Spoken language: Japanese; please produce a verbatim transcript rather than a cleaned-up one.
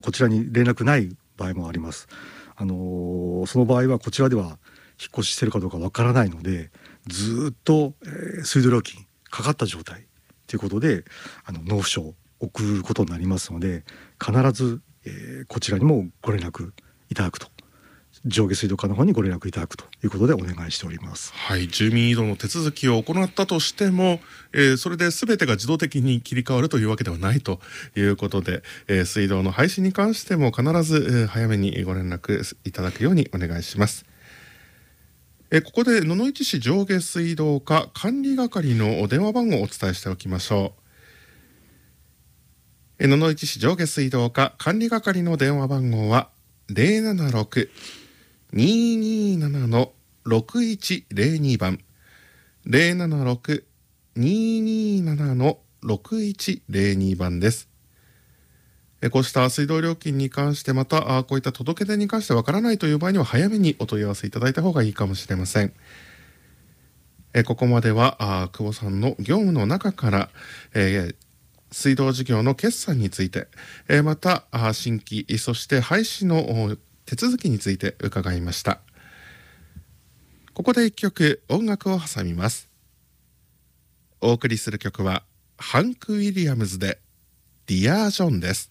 こちらに連絡ない場合もあります。あのその場合はこちらでは引っ越ししてるかどうかわからないので、ずっと、えー、水道料金かかった状態ということであの納付書を送ることになりますので、必ず、えー、こちらにもご連絡いただくと、上下水道課の方にご連絡いただくということでお願いしております。 はい、住民移動の手続きを行ったとしても、えー、それで全てが自動的に切り替わるというわけではないということで、えー、水道の廃止に関しても必ず、えー、早めにご連絡いただくようにお願いします。えー、ここで野々市市上下水道課管理係の電話番号をお伝えしておきましょう。えー、野々市市上下水道課管理係の電話番号は ゼロななろく にーにーなな のろくいちゼロに 番 ゼロななろく にーにーなな のろくいちゼロに 番です。こうした水道料金に関して、またこういった届け出に関してわからないという場合には早めにお問い合わせいただいた方がいいかもしれません。ここまでは久保さんの業務の中から、えー、水道事業の決算について、また新規そして廃止の手続きについて伺いました。ここで一曲音楽を挟みます。お送りする曲はハンク・ウィリアムズでディアー・ジョンです。